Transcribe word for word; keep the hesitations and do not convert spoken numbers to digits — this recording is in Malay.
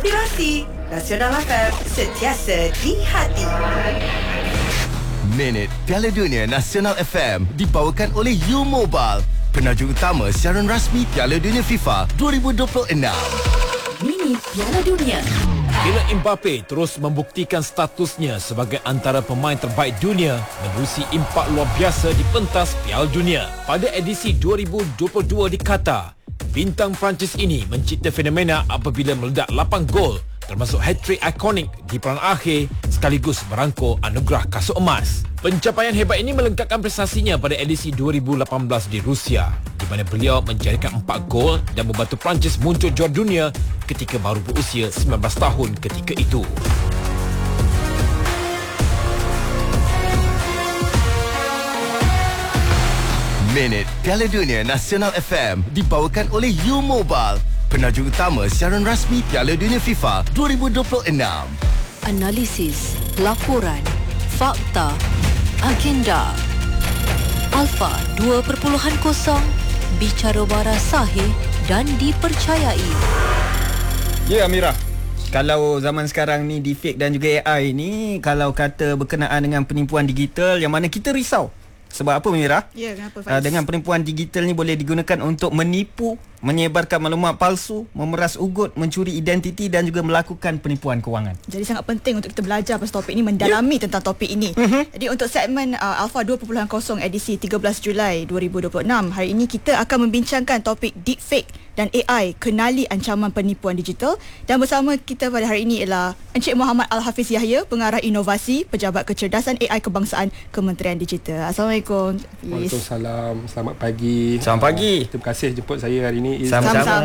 Inspirasi Nasional F M, sentiasa di hati. Minit Piala Dunia Nasional F M dibawakan oleh U Mobile, penajuk utama siaran rasmi Piala Dunia FIFA dua ribu dua puluh enam. Minit Piala Dunia. Kylian Mbappe terus membuktikan statusnya sebagai antara pemain terbaik dunia menerusi impak luar biasa di pentas Piala Dunia. Pada edisi dua ribu dua puluh dua di Qatar, bintang Perancis ini mencipta fenomena apabila meledak lapan gol, termasuk hat-trick ikonik di peranan akhir sekaligus merangkul anugerah kasut emas. Pencapaian hebat ini melengkapkan prestasinya pada edisi dua ribu lapan belas di Rusia, di mana beliau menjadikan empat gol dan membantu Perancis muncul juara dunia ketika baru berusia sembilan belas tahun ketika itu. Minit Piala Dunia Nasional F M dibawakan oleh U Mobile, penajuk utama siaran rasmi Piala Dunia FIFA dua ribu dua puluh enam. Analisis, laporan, fakta, agenda. Alfa dua titik kosong, bicara waras sahih dan dipercayai. Ya, Amira. Kalau zaman sekarang ni deepfake dan juga A I ni, kalau kata berkenaan dengan penipuan digital, yang mana kita risau. Sebab apa, Mira? Ya, kenapa, Faiz? Uh, dengan penipuan digital ni boleh digunakan untuk menipu, menyebarkan maklumat palsu, memeras ugut, mencuri identiti dan juga melakukan penipuan kewangan. Jadi sangat penting untuk kita belajar pasal topik ini, mendalami yeah. tentang topik ini. Uh-huh. Jadi untuk segmen uh, Alfa dua titik kosong edisi tiga belas Julai dua ribu dua puluh enam, hari ini kita akan membincangkan topik deepfake dan A I, kenali ancaman penipuan digital. Dan bersama kita pada hari ini ialah Encik Muhammad Al-Hafiz Yahya, Pengarah Inovasi, Pejabat Kecerdasan A I Kebangsaan, Kementerian Digital. Assalamualaikum. Waalaikumsalam. Selamat pagi. Selamat pagi. Terima kasih jemput saya hari ini. Sama-sama.